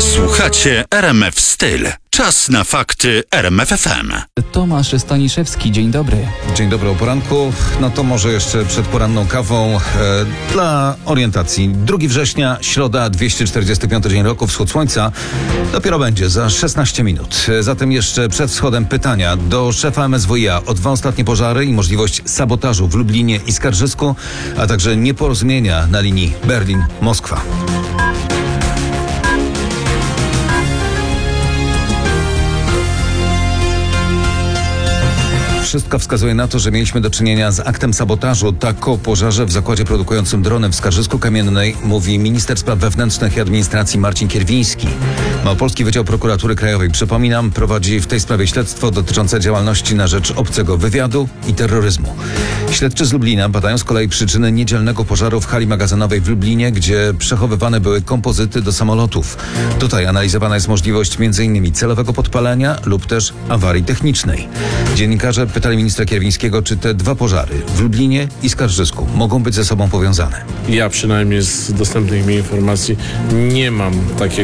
Słuchacie RMF Styl. Czas na fakty RMF FM. Tomasz Staniszewski, dzień dobry. Dzień dobry o poranku. No to może jeszcze przed poranną kawą dla orientacji. 2 września, środa, 245 dzień roku, wschód słońca. Dopiero będzie za 16 minut. Zatem jeszcze przed wschodem pytania do szefa MSWiA o 2 ostatnie pożary i możliwość sabotażu w Lublinie i Skarżysku, a także nieporozumienia na linii Berlin-Moskwa. Wszystko wskazuje na to, że mieliśmy do czynienia z aktem sabotażu. Tak o pożarze w zakładzie produkującym drony w Skarżysku Kamiennej mówi minister spraw wewnętrznych i administracji Marcin Kierwiński. Małopolski Wydział Prokuratury Krajowej, przypominam, prowadzi w tej sprawie śledztwo dotyczące działalności na rzecz obcego wywiadu i terroryzmu. Śledczy z Lublina badają z kolei przyczyny niedzielnego pożaru w hali magazynowej w Lublinie, gdzie przechowywane były kompozyty do samolotów. Tutaj analizowana jest możliwość m.in. celowego podpalenia lub też awarii technicznej. Dziennikarze pytali ministra Kierwińskiego, czy te 2 pożary w Lublinie i Skarżysku mogą być ze sobą powiązane. Ja przynajmniej z dostępnych mi informacji nie mam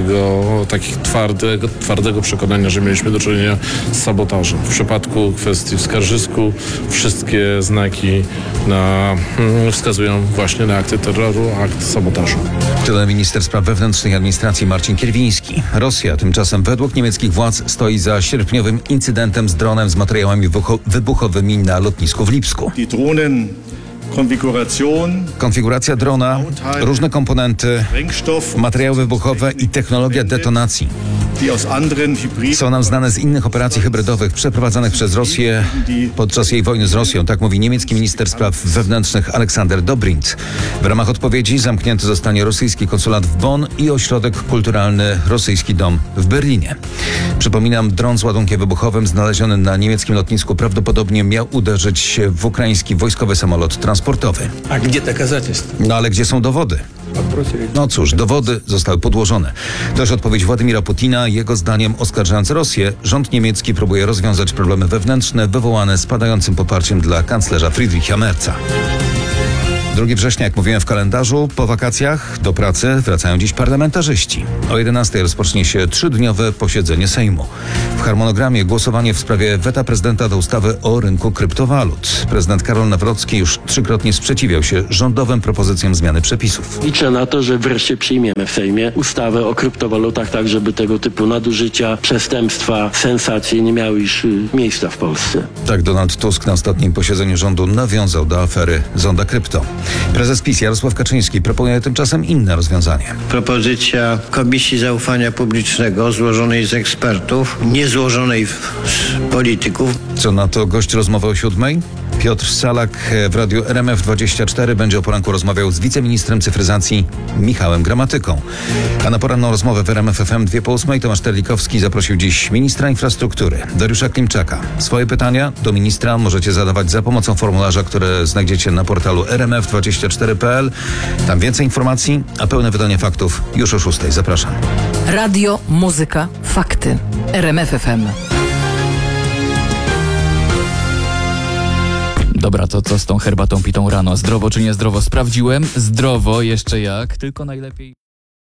twardego przekonania, że mieliśmy do czynienia z sabotażem. W przypadku kwestii w Skarżysku wszystkie znaki wskazują właśnie na akty terroru, akt sabotażu. To minister spraw wewnętrznych i administracji Marcin Kierwiński. Rosja tymczasem według niemieckich władz stoi za sierpniowym incydentem z dronem z materiałami wybuchowymi na lotnisku w Lipsku. Konfiguracja drona, różne komponenty, materiały wybuchowe i technologia detonacji są nam znane z innych operacji hybrydowych przeprowadzanych przez Rosję podczas jej wojny z Rosją, tak mówi niemiecki minister spraw wewnętrznych Aleksander Dobrindt. W ramach odpowiedzi zamknięty zostanie rosyjski konsulat w Bonn i ośrodek kulturalny Rosyjski Dom w Berlinie. Przypominam, dron z ładunkiem wybuchowym znaleziony na niemieckim lotnisku prawdopodobnie miał uderzyć w ukraiński wojskowy samolot transportowy. A gdzie doказательства? No ale gdzie są dowody? No cóż, dowody zostały podłożone. To jest odpowiedź Władimira Putina. Jego zdaniem, oskarżając Rosję, rząd niemiecki próbuje rozwiązać problemy wewnętrzne wywołane spadającym poparciem dla kanclerza Friedricha Merza. 2 września, jak mówiłem w kalendarzu, po wakacjach do pracy wracają dziś parlamentarzyści. O 11 rozpocznie się 3-dniowe posiedzenie Sejmu. W harmonogramie głosowanie w sprawie weta prezydenta do ustawy o rynku kryptowalut. Prezydent Karol Nawrocki już 3-krotnie sprzeciwiał się rządowym propozycjom zmiany przepisów. Liczę na to, że wreszcie przyjmiemy w Sejmie ustawę o kryptowalutach, tak żeby tego typu nadużycia, przestępstwa, sensacje nie miały już miejsca w Polsce. Tak Donald Tusk na ostatnim posiedzeniu rządu nawiązał do afery Zonda Krypto. Prezes PiS Jarosław Kaczyński proponuje tymczasem inne rozwiązanie. Propozycja Komisji Zaufania Publicznego złożonej z ekspertów, nie złożonej z polityków. Co na to gość rozmowy o 7:00? Piotr Salak w radiu RMF24 będzie o poranku rozmawiał z wiceministrem cyfryzacji Michałem Gramatyką. A na poranną rozmowę w RMF FM 2:08 Tomasz Terlikowski zaprosił dziś ministra infrastruktury Dariusza Klimczaka. Swoje pytania do ministra możecie zadawać za pomocą formularza, które znajdziecie na portalu rmf24.pl. Tam więcej informacji, a pełne wydanie faktów już o 6:00. Zapraszam. Radio, muzyka, fakty. RMF FM. Dobra, to co z tą herbatą pitą rano? Zdrowo czy niezdrowo? Sprawdziłem. Zdrowo, jeszcze jak, tylko najlepiej...